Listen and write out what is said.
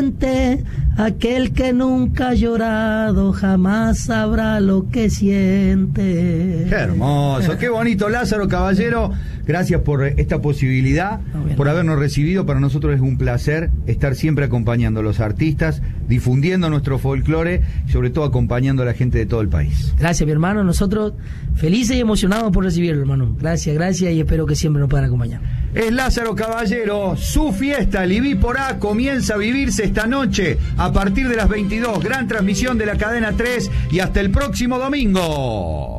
Aquel que nunca ha llorado jamás sabrá lo que siente. Qué hermoso, qué bonito, Lázaro Caballero. Gracias por esta posibilidad, por habernos recibido. Para nosotros es un placer estar siempre acompañando a los artistas, difundiendo nuestro folclore y sobre todo acompañando a la gente de todo el país. Gracias, mi hermano. Nosotros felices y emocionados por recibirlo, hermano. Gracias y espero que siempre nos puedan acompañar. Es Lázaro Caballero, su fiesta, Liví por A, comienza a vivirse esta noche a partir de las 22. Gran transmisión de la Cadena 3 y hasta el próximo domingo.